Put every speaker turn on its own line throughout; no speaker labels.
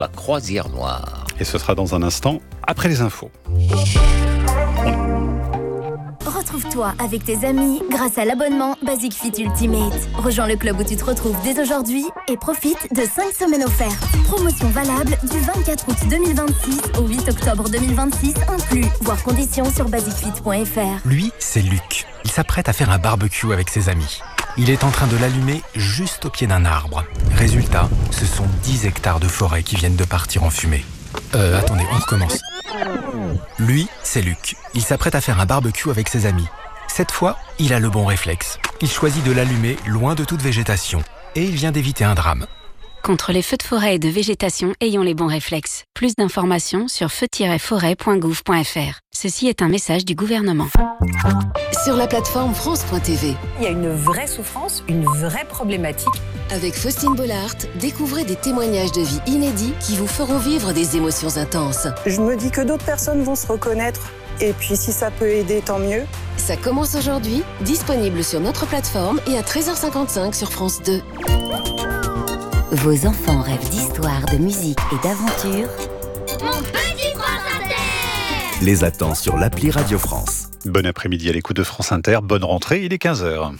La croisière noire.
Et ce sera dans un instant, après les infos.
Retrouve-toi avec tes amis grâce à l'abonnement Basic Fit Ultimate. Rejoins le club où tu te retrouves dès aujourd'hui et profite de 5 semaines offertes. Promotion valable du 24 août 2026 au 8 octobre 2026 inclus. Voir conditions sur basicfit.fr.
Lui, c'est Luc. Il s'apprête à faire un barbecue avec ses amis. Il est en train de l'allumer juste au pied d'un arbre. Résultat, ce sont 10 hectares de forêt qui viennent de partir en fumée. Attendez, on recommence. Lui, c'est Luc. Il s'apprête à faire un barbecue avec ses amis. Cette fois, il a le bon réflexe. Il choisit de l'allumer loin de toute végétation. Et il vient d'éviter un drame.
Contre les feux de forêt et de végétation, ayons les bons réflexes. Plus d'informations sur feu-forêt.gouv.fr. Ceci est un message du gouvernement.
Sur la plateforme France.tv.
Il y a une vraie souffrance, une vraie problématique.
Avec Faustine Bollard, découvrez des témoignages de vie inédits qui vous feront vivre des émotions intenses.
Je me dis que d'autres personnes vont se reconnaître. Et puis si ça peut aider, tant mieux.
Ça commence aujourd'hui, disponible sur notre plateforme et à 13h55 sur France 2.
Vos enfants rêvent d'histoire, de musique et d'aventure.
Mon petit France Inter
les attend sur l'appli Radio France.
Bon après-midi à l'écoute de France Inter. Bonne rentrée, il est 15h.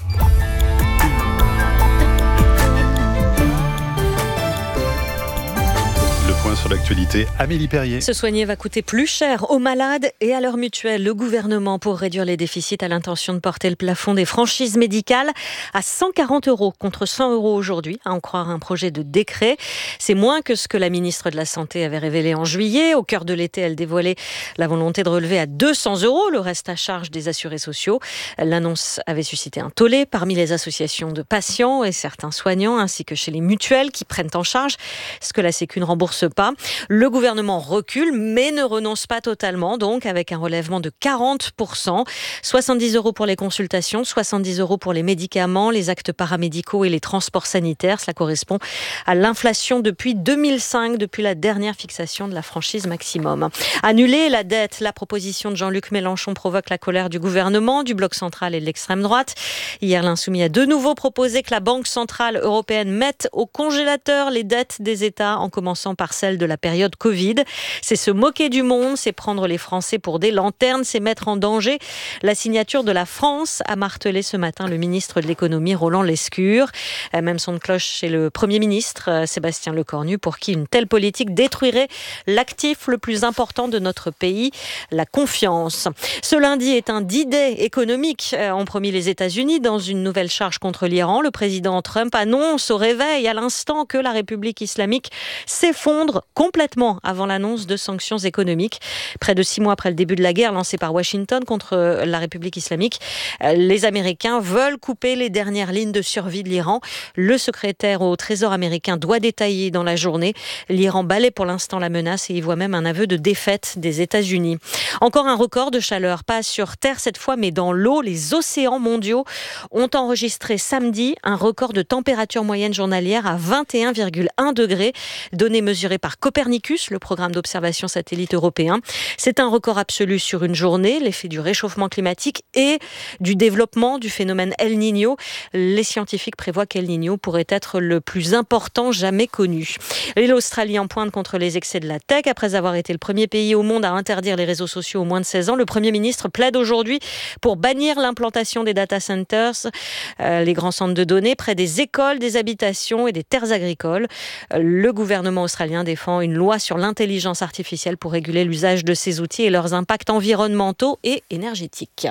Sur l'actualité, Amélie Perrier.
Se soigner va coûter plus cher aux malades et à leurs mutuelles. Le gouvernement, pour réduire les déficits, a l'intention de porter le plafond des franchises médicales à 140 € contre 100 € aujourd'hui, à en croire un projet de décret. C'est moins que ce que la ministre de la Santé avait révélé en juillet. Au cœur de l'été, elle dévoilait la volonté de relever à 200 € le reste à charge des assurés sociaux. L'annonce avait suscité un tollé parmi les associations de patients et certains soignants, ainsi que chez les mutuelles qui prennent en charge ce que la Sécu ne rembourse pas. Le gouvernement recule, mais ne renonce pas totalement, donc avec un relèvement de 40%. 70 € pour les consultations, 70 € pour les médicaments, les actes paramédicaux et les transports sanitaires. Cela correspond à l'inflation depuis 2005, depuis la dernière fixation de la franchise maximum. Annuler la dette, la proposition de Jean-Luc Mélenchon provoque la colère du gouvernement, du bloc central et de l'extrême droite. Hier, l'Insoumis a de nouveau proposé que la Banque centrale européenne mette au congélateur les dettes des États, en commençant par celle de la période Covid. C'est se moquer du monde, c'est prendre les Français pour des lanternes, c'est mettre en danger la signature de la France, a martelé ce matin le ministre de l'économie Roland Lescure. Même son de cloche chez le Premier ministre Sébastien Lecornu, pour qui une telle politique détruirait l'actif le plus important de notre pays, la confiance. Ce lundi est un D-Day économique, ont promis les États-Unis dans une nouvelle charge contre l'Iran. Le président Trump annonce au réveil à l'instant que la République islamique s'effondre complètement avant l'annonce de sanctions économiques. Près de 6 mois après le début de la guerre lancée par Washington contre la République islamique, les Américains veulent couper les dernières lignes de survie de l'Iran. Le secrétaire au Trésor américain doit détailler dans la journée. L'Iran balaie pour l'instant la menace et y voit même un aveu de défaite des États-Unis. Encore un record de chaleur, pas sur Terre cette fois, mais dans l'eau. Les océans mondiaux ont enregistré samedi un record de température moyenne journalière à 21,1 degrés, données mesurées par Copernicus, le programme d'observation satellite européen. C'est un record absolu sur une journée, l'effet du réchauffement climatique et du développement du phénomène El Niño. Les scientifiques prévoient qu'El Niño pourrait être le plus important jamais connu. Et l'Australie en pointe contre les excès de la tech. Après avoir été le premier pays au monde à interdire les réseaux sociaux aux moins de 16 ans, le Premier ministre plaide aujourd'hui pour bannir l'implantation des data centers, les grands centres de données, près des écoles, des habitations et des terres agricoles. Le gouvernement australien défend une loi sur l'intelligence artificielle pour réguler l'usage de ces outils et leurs impacts environnementaux et énergétiques.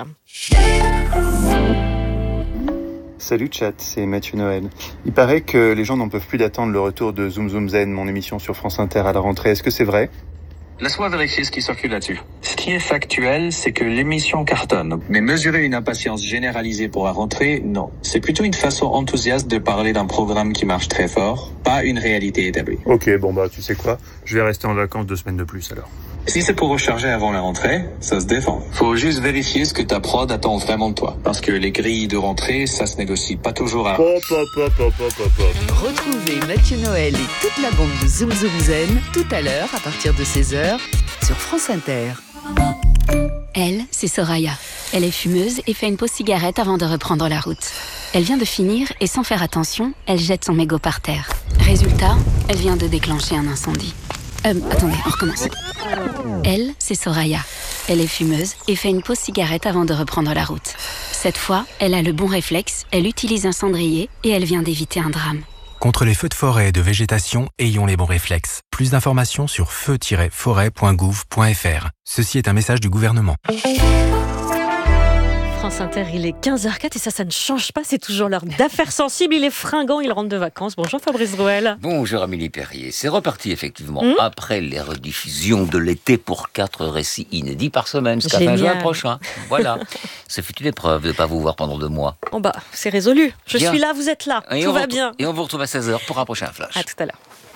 Salut chat, c'est Mathieu Noël. Il paraît que les gens n'en peuvent plus d'attendre le retour de Zoom Zoom Zen, mon émission sur France Inter à la rentrée. Est-ce que c'est vrai ?
Laisse-moi vérifier ce qui circule là-dessus. Ce qui est factuel, c'est que l'émission cartonne. Mais mesurer une impatience généralisée pour la rentrée, non. C'est plutôt une façon enthousiaste de parler d'un programme qui marche très fort, pas une réalité établie.
Ok, bon bah tu sais quoi, je vais rester en vacances 2 semaines de plus alors.
Si c'est pour recharger avant la rentrée, ça se défend. Faut juste vérifier ce que ta prod attend vraiment de toi. Parce que les grilles de rentrée, ça se négocie pas toujours à...
Retrouvez Mathieu Noël et toute la bande de Zoom Zoom Zen tout à l'heure à partir de 16h sur France Inter.
Elle, c'est Soraya. Elle est fumeuse et fait une pause cigarette avant de reprendre la route. Elle vient de finir et sans faire attention, elle jette son mégot par terre. Résultat, elle vient de déclencher un incendie. Attendez, on recommence. Elle, c'est Soraya. Elle est fumeuse et fait une pause cigarette avant de reprendre la route. Cette fois, elle a le bon réflexe, elle utilise un cendrier et elle vient d'éviter un drame.
Contre les feux de forêt et de végétation, ayons les bons réflexes. Plus d'informations sur feu-forêt.gouv.fr. Ceci est un message du gouvernement.
France Inter, il est 15h04 et ça ne change pas, c'est toujours l'heure d'affaires sensibles. Il est fringant, il rentre de vacances. Bonjour Fabrice Drouel.
Bonjour Amélie Perrier. C'est reparti effectivement après les rediffusions de l'été pour 4 récits inédits par semaine jusqu'à fin juin prochain. Voilà. Ce fut une épreuve de ne pas vous voir pendant 2 mois.
Oh bah, c'est résolu. Je suis là, vous êtes là. Tout va bien.
Et on vous retrouve à 16h pour un prochain flash.
À tout à l'heure.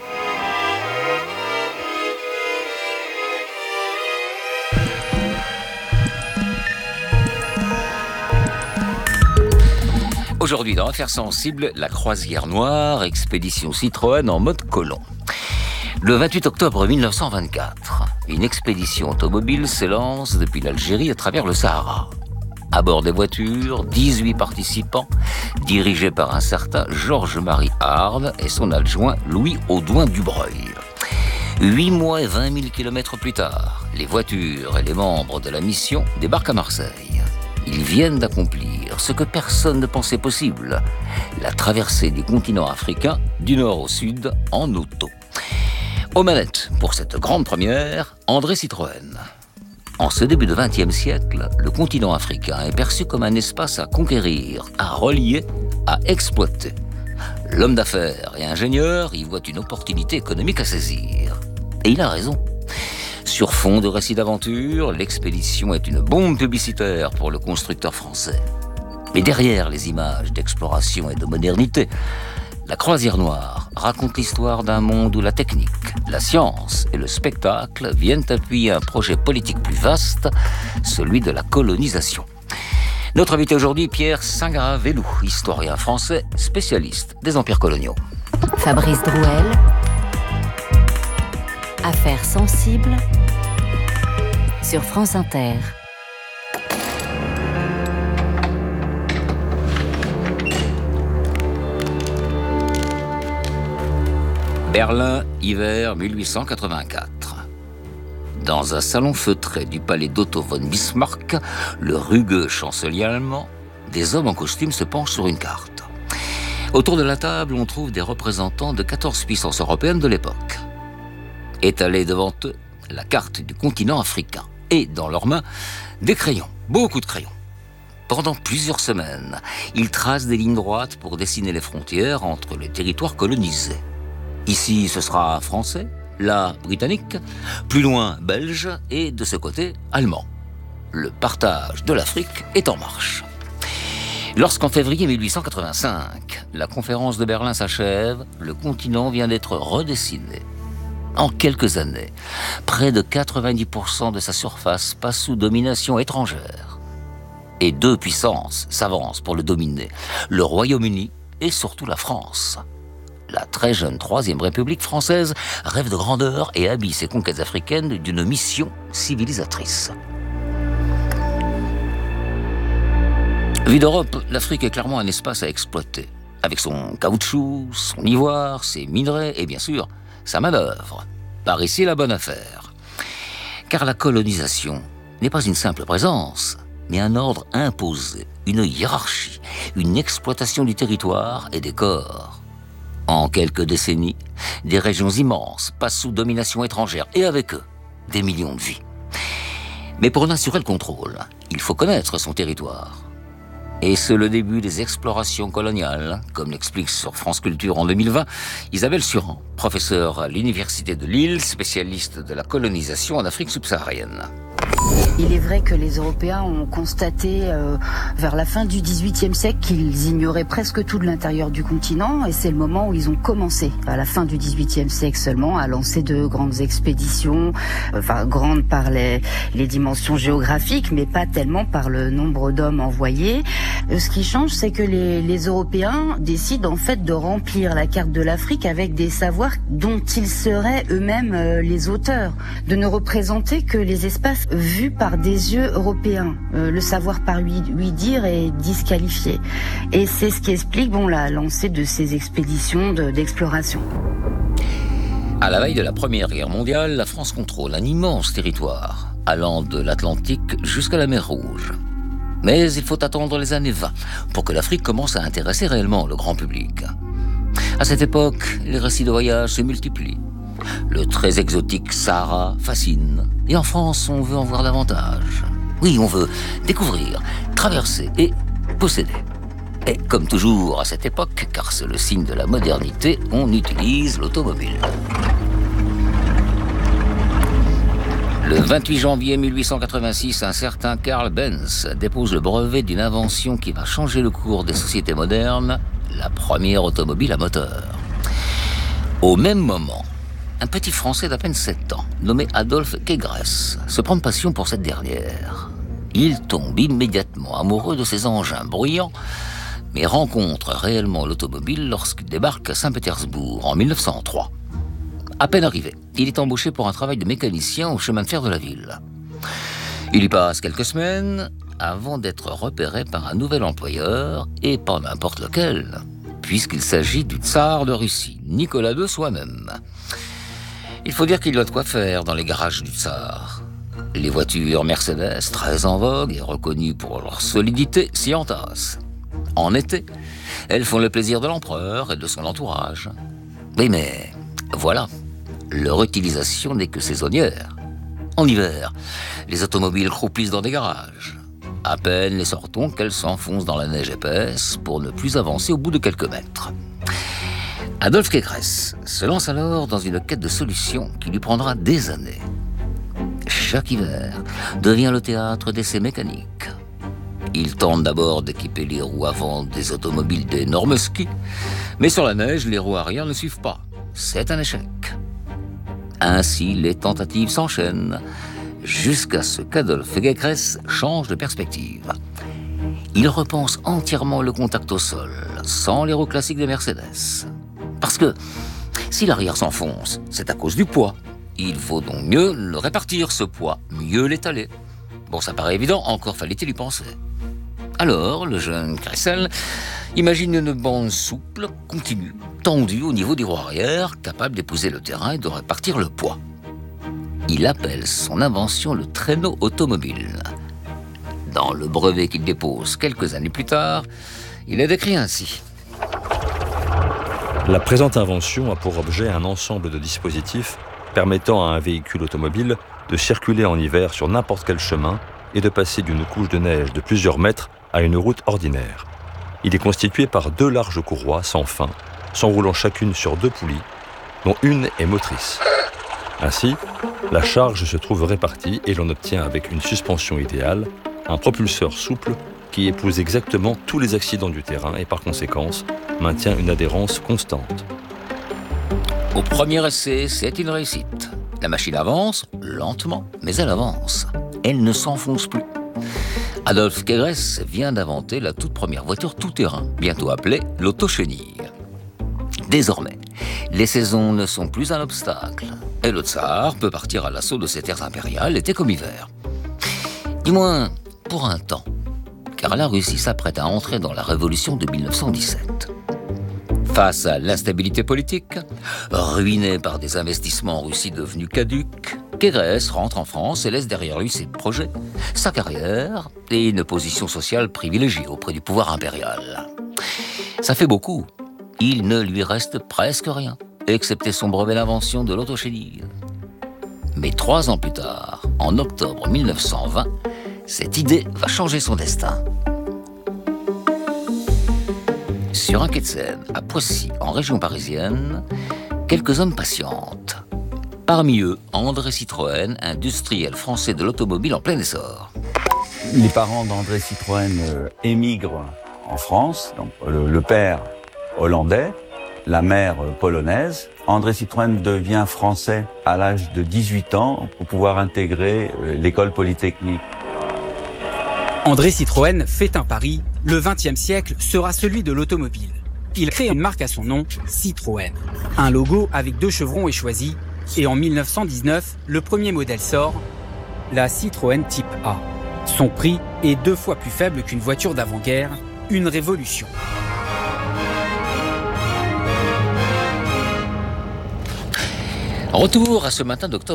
Aujourd'hui, dans Affaires sensibles, la croisière noire, expédition Citroën en mode colon. Le 28 octobre 1924, une expédition automobile s'élance depuis l'Algérie à travers le Sahara. À bord des voitures, 18 participants, dirigés par un certain Georges-Marie Hard et son adjoint Louis Audouin-Dubreuil. 8 mois et 20 000 kilomètres plus tard, les voitures et les membres de la mission débarquent à Marseille. Ils viennent d'accomplir ce que personne ne pensait possible, la traversée du continent africain du nord au sud en auto. Aux manettes, pour cette grande première, André Citroën. En ce début de XXe siècle, le continent africain est perçu comme un espace à conquérir, à relier, à exploiter. L'homme d'affaires et ingénieur y voit une opportunité économique à saisir. Et il a raison. Sur fond de récits d'aventure, l'expédition est une bombe publicitaire pour le constructeur français. Mais derrière les images d'exploration et de modernité, la croisière noire raconte l'histoire d'un monde où la technique, la science et le spectacle viennent appuyer un projet politique plus vaste, celui de la colonisation. Notre invité aujourd'hui, Pierre Saint-Gravelou, historien français, spécialiste des empires coloniaux.
Fabrice Drouel. Affaires sensibles sur France Inter.
Berlin, hiver 1884. Dans un salon feutré du palais d'Otto von Bismarck, le rugueux chancelier allemand, des hommes en costume se penchent sur une carte. Autour de la table, on trouve des représentants de 14 puissances européennes de l'époque. Étalés devant eux, la carte du continent africain et, dans leurs mains, des crayons, beaucoup de crayons. Pendant plusieurs semaines, ils tracent des lignes droites pour dessiner les frontières entre les territoires colonisés. Ici, ce sera français, là, britannique, plus loin, belge et, de ce côté, allemand. Le partage de l'Afrique est en marche. Lorsqu'en février 1885, la conférence de Berlin s'achève, le continent vient d'être redessiné. En quelques années, près de 90% de sa surface passe sous domination étrangère. Et 2 puissances s'avancent pour le dominer, le Royaume-Uni et surtout la France. La très jeune Troisième République française rêve de grandeur et habille ses conquêtes africaines d'une mission civilisatrice. Vue d'Europe, l'Afrique est clairement un espace à exploiter, avec son caoutchouc, son ivoire, ses minerais et bien sûr, sa main-d'œuvre. Par ici la bonne affaire. Car la colonisation n'est pas une simple présence, mais un ordre imposé, une hiérarchie, une exploitation du territoire et des corps. En quelques décennies, des régions immenses passent sous domination étrangère et avec eux, des millions de vies. Mais pour en assurer le contrôle, il faut connaître son territoire. Et c'est le début des explorations coloniales, comme l'explique sur France Culture en 2020 Isabelle Suran, professeure à l'Université de Lille, spécialiste de la colonisation en Afrique subsaharienne.
Il est vrai que les Européens ont constaté vers la fin du XVIIIe siècle qu'ils ignoraient presque tout de l'intérieur du continent et c'est le moment où ils ont commencé, à la fin du XVIIIe siècle seulement, à lancer de grandes expéditions, grandes par les dimensions géographiques mais pas tellement par le nombre d'hommes envoyés. Ce qui change, c'est que les Européens décident en fait de remplir la carte de l'Afrique avec des savoirs dont ils seraient eux-mêmes les auteurs, de ne représenter que les espaces vus par des yeux européens. Le savoir par lui dire est disqualifié. Et c'est ce qui explique la lancée de ces expéditions d'exploration.
À la veille de la Première Guerre mondiale, la France contrôle un immense territoire, allant de l'Atlantique jusqu'à la mer Rouge. Mais il faut attendre les années 20 pour que l'Afrique commence à intéresser réellement le grand public. À cette époque, les récits de voyage se multiplient. Le très exotique Sahara fascine. Et en France, on veut en voir davantage. Oui, on veut découvrir, traverser et posséder. Et comme toujours à cette époque, car c'est le signe de la modernité, on utilise l'automobile. Le 28 janvier 1886, un certain Karl Benz dépose le brevet d'une invention qui va changer le cours des sociétés modernes, la première automobile à moteur. Au même moment, un petit Français d'à peine 7 ans, nommé Adolphe Quégresse, se prend de passion pour cette dernière. Il tombe immédiatement amoureux de ces engins bruyants, mais rencontre réellement l'automobile lorsqu'il débarque à Saint-Pétersbourg en 1903. À peine arrivé, il est embauché pour un travail de mécanicien au chemin de fer de la ville. Il y passe quelques semaines avant d'être repéré par un nouvel employeur, et pas n'importe lequel, puisqu'il s'agit du tsar de Russie, Nicolas II soi-même. Il faut dire qu'il a de quoi faire dans les garages du tsar. Les voitures Mercedes, très en vogue et reconnues pour leur solidité, s'y entassent. En été, elles font le plaisir de l'empereur et de son entourage. Oui, mais voilà, leur utilisation n'est que saisonnière. En hiver, les automobiles croupissent dans des garages. À peine les sort-on qu'elles s'enfoncent dans la neige épaisse pour ne plus avancer au bout de quelques mètres. Adolphe Quégresse se lance alors dans une quête de solutions qui lui prendra des années. Chaque hiver devient le théâtre d'essais mécaniques. Il tente d'abord d'équiper les roues avant des automobiles d'énormes skis, mais sur la neige, les roues arrière ne suivent pas. C'est un échec. Ainsi, les tentatives s'enchaînent, jusqu'à ce qu'Adolphe Quégresse change de perspective. Il repense entièrement le contact au sol, sans les roues classiques des Mercedes. Parce que, si l'arrière s'enfonce, c'est à cause du poids. Il faut donc mieux le répartir, ce poids, mieux l'étaler. Bon, ça paraît évident, encore fallait-il y penser. Alors, le jeune Cressel imagine une bande souple, continue, tendue au niveau des roues arrière, capable d'épouser le terrain et de répartir le poids. Il appelle son invention le traîneau automobile. Dans le brevet qu'il dépose quelques années plus tard, il est décrit ainsi.
La présente invention a pour objet un ensemble de dispositifs permettant à un véhicule automobile de circuler en hiver sur n'importe quel chemin et de passer d'une couche de neige de plusieurs mètres à une route ordinaire. Il est constitué par 2 larges courroies sans fin, s'enroulant chacune sur 2 poulies, dont une est motrice. Ainsi, la charge se trouve répartie et l'on obtient avec une suspension idéale un propulseur souple qui épouse exactement tous les accidents du terrain et par conséquence maintient une adhérence constante.
Au premier essai, c'est une réussite. La machine avance, lentement, mais elle avance. Elle ne s'enfonce plus. Adolphe Quégresse vient d'inventer la toute première voiture tout-terrain, bientôt appelée l'autochenille. Désormais, les saisons ne sont plus un obstacle, et le tsar peut partir à l'assaut de ses terres impériales, été comme hiver. Du moins, pour un temps, car la Russie s'apprête à entrer dans la révolution de 1917. Face à l'instabilité politique, ruiné par des investissements en Russie devenus caducs, Quégresse rentre en France et laisse derrière lui ses projets, sa carrière et une position sociale privilégiée auprès du pouvoir impérial. Ça fait beaucoup. Il ne lui reste presque rien, excepté son brevet d'invention de l'autochenille. Mais 3 ans plus tard, en octobre 1920, cette idée va changer son destin. Sur un quai de Seine, à Poissy, en région parisienne, quelques hommes patientent. Parmi eux, André Citroën, industriel français de l'automobile en plein essor.
Les parents d'André Citroën émigrent en France, donc le père hollandais, la mère polonaise. André Citroën devient français à l'âge de 18 ans pour pouvoir intégrer l'école polytechnique.
André Citroën fait un pari, le XXe siècle sera celui de l'automobile. Il crée une marque à son nom, Citroën. Un logo avec 2 chevrons est choisi, et en 1919, le premier modèle sort, la Citroën Type A. Son prix est 2 fois plus faible qu'une voiture d'avant-guerre, une révolution.
Retour à ce matin d'octobre.